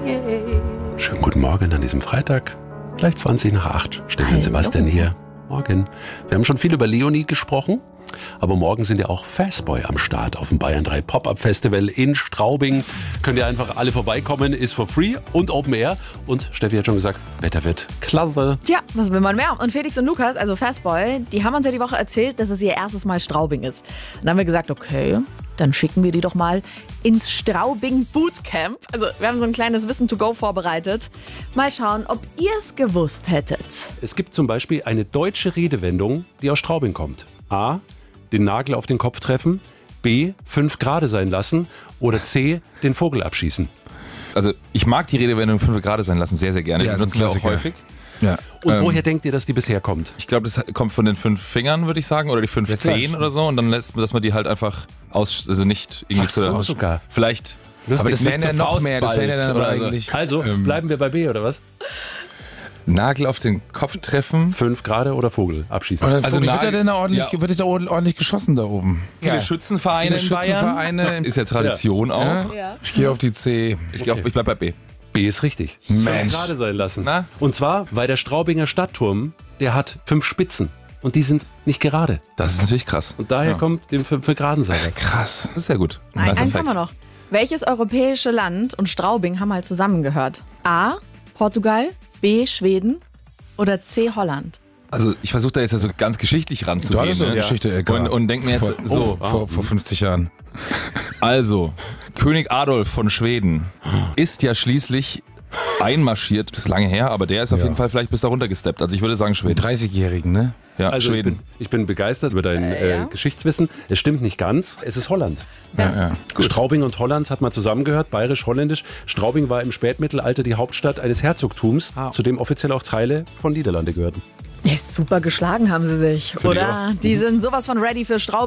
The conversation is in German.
Schönen guten Morgen an diesem Freitag. Gleich 20 nach 8. Steffi und Sebastian hier. Morgen. Wir haben schon viel über Leonie gesprochen, aber morgen sind ja auch Fastboy am Start auf dem Bayern 3 Pop-Up Festival in Straubing. Könnt ihr einfach alle vorbeikommen, ist for free und Open Air. Und Steffi hat schon gesagt, Wetter wird klasse. Tja, was will man mehr? Und Felix und Lukas, also Fastboy, die haben uns ja die Woche erzählt, dass es ihr erstes Mal Straubing ist. Und dann haben wir gesagt, okay, dann schicken wir die doch mal ins Straubing Bootcamp. Also wir haben so ein kleines Wissen to go vorbereitet. Mal schauen, ob ihr es gewusst hättet. Es gibt zum Beispiel eine deutsche Redewendung, die aus Straubing kommt. A, den Nagel auf den Kopf treffen. B, 5 Grade sein lassen. Oder C, den Vogel abschießen. Also ich mag die Redewendung 5 Grad sein lassen sehr, sehr gerne. Ja, Die nutzen wir auch häufig. Ja. Und woher denkt ihr, dass die bisher kommt? Ich glaube, das kommt von den 5 Fingern, würde ich sagen, oder die 5 Zehen oder so. Und dann lässt man, dass man die halt einfach also nicht irgendwie sogar. Vielleicht. Aber das wären nicht ja zur noch mehr, das wären ja dann oder aber so. eigentlich... Also, bleiben wir bei B, oder was? Nagel auf den Kopf treffen. 5 Grade oder Vogel abschießen. Also wird Nagel- er denn da ordentlich geschossen da oben? Viele Schützenvereine in Bayern. Schützenvereine. Ist ja Tradition auch. Ja. Ich gehe auf die C. Ich glaube, ich bleib bei B. B ist richtig. Mensch. 5 Grade sein lassen. Na? Und zwar, weil der Straubinger Stadtturm, der hat 5 Spitzen. Und die sind nicht gerade. Das ist natürlich krass. Und daher kommt dem 5 Graden sein lassen. Krass. Das ist sehr gut. Eins Fact. haben wir noch. Welches europäische Land und Straubing haben mal zusammengehört? A, Portugal, B, Schweden oder C, Holland? Also ich versuche da jetzt so ganz geschichtlich ranzugehen. Du hattest so eine ne? Geschichte, Edgar. Und denk mir jetzt so. Vor 50 Jahren. Also, König Adolf von Schweden ist ja schließlich einmarschiert, das ist lange her, aber der ist auf jeden Fall vielleicht bis da runtergesteppt. Also ich würde sagen Schweden. 30-Jährigen, ne? Ja, Also Schweden. ich bin begeistert über dein Geschichtswissen. Es stimmt nicht ganz. Es ist Holland. Straubing und Holland hat mal zusammengehört, bayerisch-holländisch. Straubing war im Spätmittelalter die Hauptstadt eines Herzogtums, zu dem offiziell auch Teile von Niederlande gehörten. Ja, super geschlagen haben sie sich, oder? Die sind sowas von ready für Straubing.